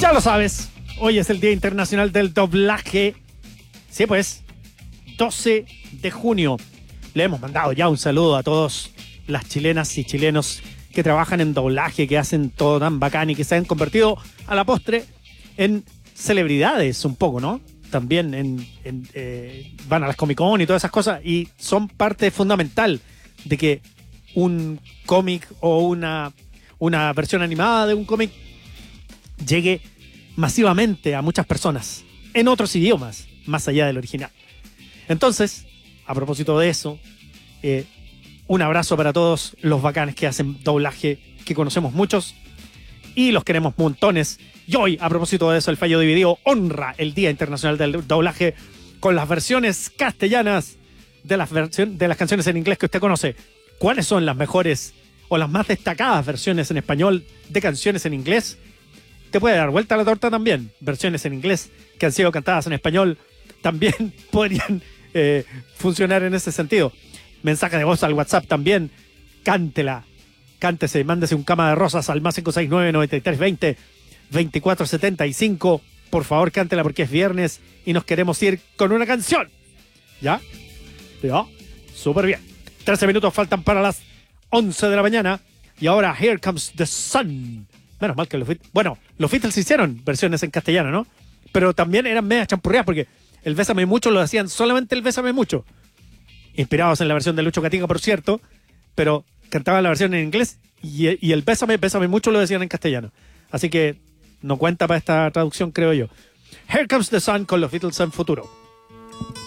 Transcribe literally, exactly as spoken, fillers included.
Ya lo sabes, hoy es el Día Internacional del Doblaje. Sí, pues, doce de junio. Le hemos mandado ya un saludo a todas las chilenas y chilenos que trabajan en doblaje, que hacen todo tan bacán y que se han convertido a la postre en celebridades un poco, ¿no? También en, en, eh, van a las Comic Con y todas esas cosas y son parte fundamental de que un cómic o una, una versión animada de un cómic llegue masivamente a muchas personas en otros idiomas, más allá del original. Entonces, a propósito de eso, eh, un abrazo para todos los bacanes que hacen doblaje, que conocemos muchos y los queremos montones. Y hoy, a propósito de eso, el Fallo Dividido honra el Día Internacional del Doblaje con las versiones castellanas de las, version- de las canciones en inglés que usted conoce. ¿Cuáles son las mejores o las más destacadas versiones en español de canciones en inglés? Te puede dar vuelta a la torta también. Versiones en inglés que han sido cantadas en español también podrían eh, funcionar en ese sentido. Mensaje de voz al WhatsApp también. Cántela. Cántese, mándese un cama de rosas al más cinco seis nueve, nueve tres dos cero, veinticuatro setenta y cinco. Por favor, cántela porque es viernes y nos queremos ir con una canción. ¿Ya? ¿Ya? Súper bien. trece minutos faltan para las once de la mañana. Y ahora, Here Comes the Sun. Menos mal que los Beatles... Bueno, los Beatles hicieron versiones en castellano, ¿no? Pero también eran medias champurreadas porque el Bésame Mucho lo hacían solamente el Bésame Mucho. Inspirados en la versión de Lucho Gatica, por cierto, pero cantaban la versión en inglés y, y el Bésame, Bésame Mucho lo decían en castellano. Así que no cuenta para esta traducción, creo yo. Here Comes the Sun con los Beatles en futuro.